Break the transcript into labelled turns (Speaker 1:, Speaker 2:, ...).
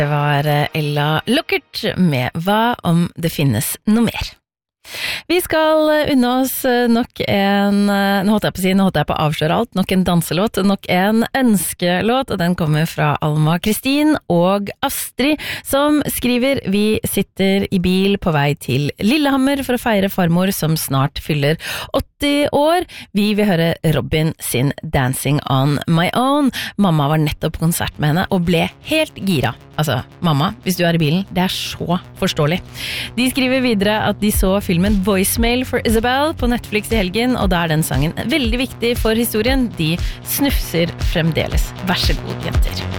Speaker 1: Det var Ella Lockert med Hva om det finnes noe mer? Vi skal unne oss nok en, nå holdt jeg på å avsløre alt, nok en danselåt, nok en ønskelåt, og den kommer fra Alma Kristin og Astrid, som skriver: Vi sitter i bil på vei til Lillehammer for å feire farmor som snart fyller 80 år. Vi vil høre Robin sin Dancing on My Own. Mamma var nettopp på konsert med henne og ble helt gira. Altså, mamma, hvis du er i bilen, det er så forståelig. De skriver videre at de så filmen Voicemail for Isabel på Netflix i helgen, og da er den sangen veldig viktig for historien. De snufser fremdeles. Vær så god, jenter.